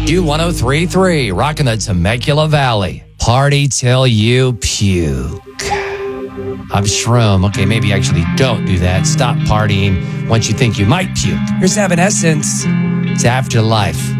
U1033, rocking the Temecula Valley. Party till you puke. I'm Shroom. Okay, maybe actually don't do that. Stop partying once you think you might puke. Here's Evanescence. It's Afterlife.